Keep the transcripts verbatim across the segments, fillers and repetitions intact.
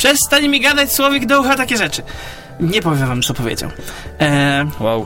Przestań mi gadać, słowik do ucha, takie rzeczy. Nie powiem wam, co powiedział. E... Wow.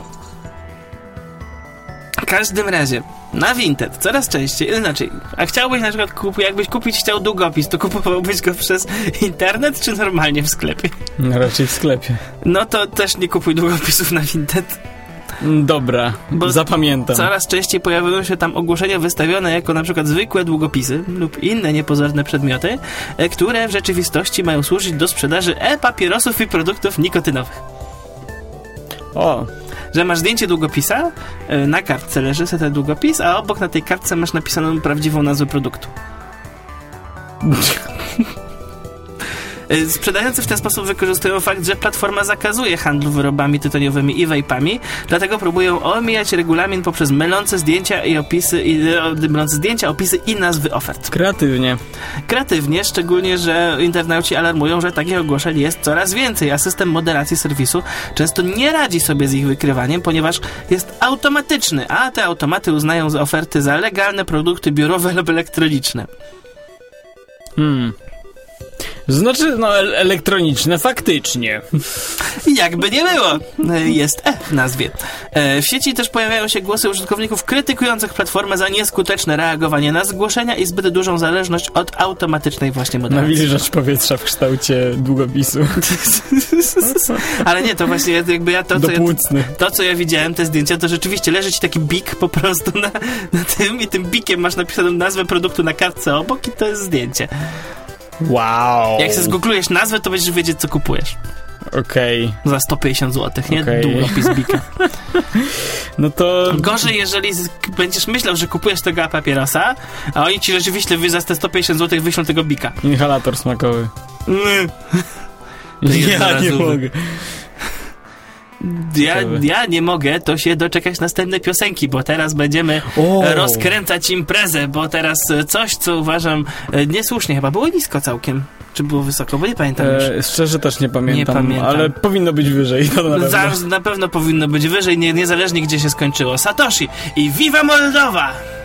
W każdym razie, na Vinted coraz częściej, inaczej, a chciałbyś na przykład, kup, jakbyś kupić chciał długopis, to kupowałbyś go przez internet, czy normalnie w sklepie? No, raczej w sklepie. No to też nie kupuj długopisów na Vinted. Dobra, bo zapamiętam. Coraz częściej pojawiają się tam ogłoszenia wystawione jako na przykład zwykłe długopisy lub inne niepozorne przedmioty, które w rzeczywistości mają służyć do sprzedaży e-papierosów i produktów nikotynowych. O! Że masz zdjęcie długopisa, na kartce leży sobie ten długopis, a obok na tej kartce masz napisaną prawdziwą nazwę produktu. Sprzedający w ten sposób wykorzystują fakt, że platforma zakazuje handlu wyrobami tytoniowymi i vapami, dlatego próbują omijać regulamin poprzez mylące zdjęcia i opisy, i, mylące zdjęcia, opisy i nazwy ofert. Kreatywnie. Kreatywnie, szczególnie, że internauci alarmują, że takich ogłoszeń jest coraz więcej, a system moderacji serwisu często nie radzi sobie z ich wykrywaniem, ponieważ jest automatyczny, a te automaty uznają za oferty za legalne produkty biurowe lub elektroniczne. Hmm. Znaczy, no, e- elektroniczne, faktycznie. Jakby nie było. Jest E w nazwie. E, w sieci też pojawiają się głosy użytkowników krytykujących platformę za nieskuteczne reagowanie na zgłoszenia i zbyt dużą zależność od automatycznej właśnie moderacji. Nawilżacz powietrza w kształcie długopisu. Ale nie, to właśnie jakby ja to, co ja, Dopłucny. to, co ja widziałem, te zdjęcia, to rzeczywiście leży ci taki bik po prostu na, na tym i tym bikiem masz napisaną nazwę produktu na kartce obok i to jest zdjęcie. Wow. Jak się zgooglujesz nazwę, to będziesz wiedzieć, co kupujesz. Okej. Okay. Za sto pięćdziesiąt złotych, nie? Okay. Długopis bika. No to... Gorzej, jeżeli z- będziesz myślał, że kupujesz tego papierosa, a oni ci rzeczywiście wy za te sto pięćdziesiąt złotych wyślą tego bika. Inhalator smakowy. Mm. Ja nie mogę. Ja, ja nie mogę, to się doczekać następnej piosenki, bo teraz będziemy O. rozkręcać imprezę, bo teraz coś, co uważam e, niesłusznie chyba, było nisko całkiem. Czy było wysoko, bo nie pamiętam już. E, szczerze też nie pamiętam, Nie pamiętam. ale powinno być wyżej. To na pewno. Za, na pewno powinno być wyżej, nie, niezależnie gdzie się skończyło. Satoshi i Viva Moldova!